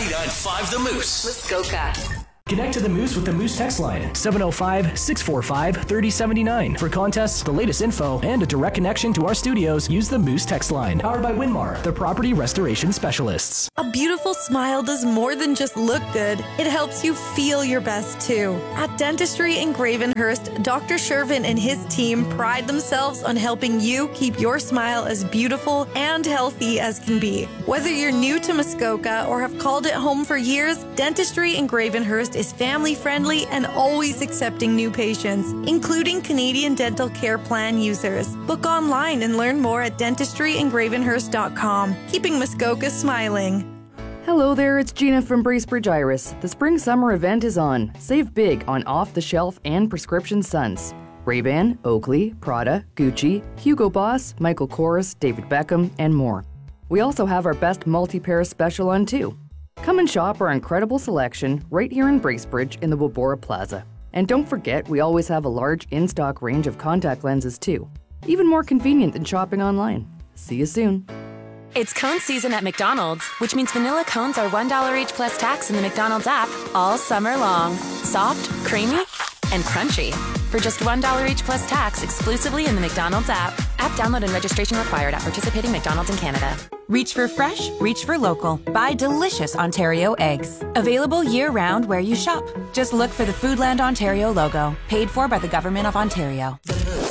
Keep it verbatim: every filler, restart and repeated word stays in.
ninety-nine point five The Moose. Muskoka. Connect to the Moose with the Moose text line, seven oh five, six four five, three oh seven nine. For contests, the latest info, and a direct connection to our studios, use the Moose text line. Powered by Winmar, the property restoration specialists. A beautiful smile does more than just look good. It helps you feel your best, too. At Dentistry in Gravenhurst, Doctor Shervin and his team pride themselves on helping you keep your smile as beautiful and healthy as can be. Whether you're new to Muskoka or have called it home for years, Dentistry in Gravenhurst is family-friendly and always accepting new patients, including Canadian Dental Care Plan users. Book online and learn more at dentistry in gravenhurst dot com. Keeping Muskoka smiling. Hello there, it's Gina from Bracebridge Iris. The spring-summer event is on. Save big on off-the-shelf and prescription suns. Ray-Ban, Oakley, Prada, Gucci, Hugo Boss, Michael Kors, David Beckham, and more. We also have our best multi-pair special on too. Come and shop our incredible selection right here in Bracebridge in the Wabora Plaza. And don't forget, we always have a large in-stock range of contact lenses too. Even more convenient than shopping online. See you soon. It's cone season at McDonald's, which means vanilla cones are one dollar each plus tax in the McDonald's app all summer long. Soft, creamy, and crunchy. For just one dollar each plus tax exclusively in the McDonald's app. App download and registration required at participating McDonald's in Canada. Reach for fresh, reach for local. Buy delicious Ontario eggs. Available year-round where you shop. Just look for the Foodland Ontario logo. Paid for by the Government of Ontario.